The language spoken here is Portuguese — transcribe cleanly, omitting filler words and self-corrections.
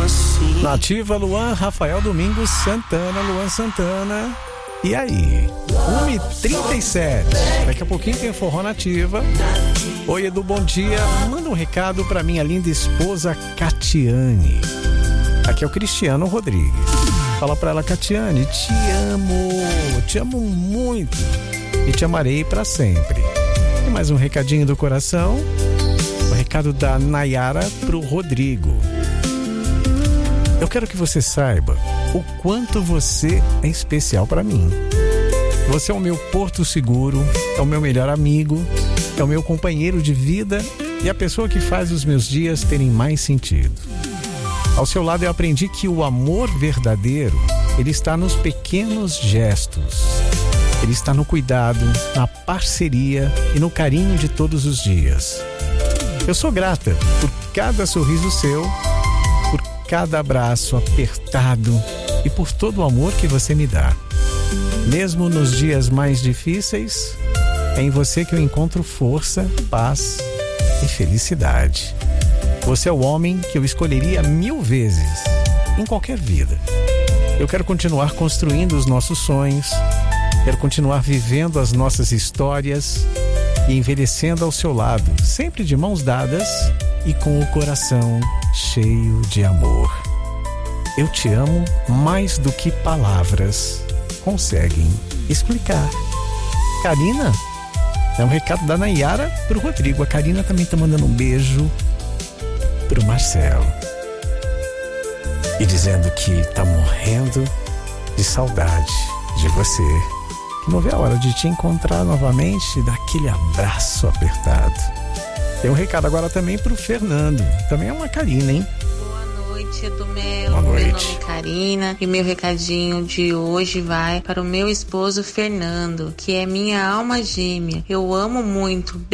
assim. Nativa, Luan, Rafael Domingos, Santana, Luan Santana. E aí? 1h37. Daqui a pouquinho tem forró nativa. Oi, Edu, bom dia. Manda um recado pra minha linda esposa Catiane. Aqui é o Cristiano Rodrigues. Fala pra ela, Catiane, te amo muito e te amarei pra sempre. E mais um recadinho do coração. O recado da Nayara pro Rodrigo. Eu quero que você saiba o quanto você é especial pra mim. Você é o meu porto seguro, é o meu melhor amigo, é o meu companheiro de vida e a pessoa que faz os meus dias terem mais sentido. Ao seu lado eu aprendi que o amor verdadeiro, ele está nos pequenos gestos. Ele está no cuidado, na parceria e no carinho de todos os dias. Eu sou grata por cada sorriso seu, por cada abraço apertado e por todo o amor que você me dá. Mesmo nos dias mais difíceis, é em você que eu encontro força, paz e felicidade. Você é o homem que eu escolheria 1000 vezes, em qualquer vida. Eu quero continuar construindo os nossos sonhos, quero continuar vivendo as nossas histórias e envelhecendo ao seu lado, sempre de mãos dadas e com o coração cheio de amor. Eu te amo mais do que palavras conseguem explicar. Karina, é um recado da Nayara pro Rodrigo. A Karina também tá mandando um beijo pro Marcelo e dizendo que tá morrendo de saudade de você, que não vê a hora de te encontrar novamente e dar aquele abraço apertado. Tem um recado agora também pro Fernando, também é uma Karina, hein? Boa noite, Edu Melo. Boa noite. Meu nome é Karina e meu recadinho de hoje vai para o meu esposo Fernando, que é minha alma gêmea. Eu amo muito.